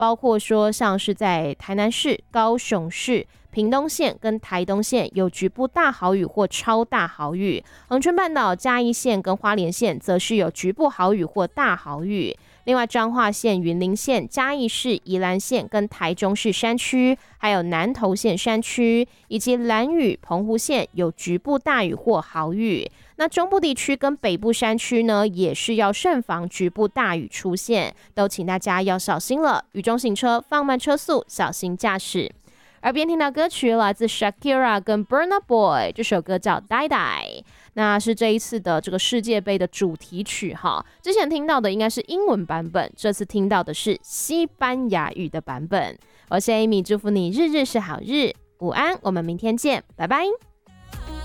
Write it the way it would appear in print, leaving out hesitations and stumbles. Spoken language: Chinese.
包括说像是在台南市、高雄市、屏东县跟台东县有局部大豪雨或超大豪雨，恒春半岛、嘉义县跟花莲县则是有局部豪雨或大豪雨。另外，彰化县、云林县、嘉义市、宜兰县跟台中市山区，还有南投县山区，以及兰屿、澎湖县有局部大雨或豪雨。那中部地区跟北部山区呢，也是要慎防局部大雨出现，都请大家要小心了。雨中行车，放慢车速，小心驾驶。耳边听到歌曲来自 Shakira 跟 Burna Boy， 这首歌叫 Die Die， 那是这一次的这个世界杯的主题曲哈。之前听到的应该是英文版本，这次听到的是西班牙语的版本。我是 Amy， 祝福你日日是好日，午安，我们明天见，拜拜。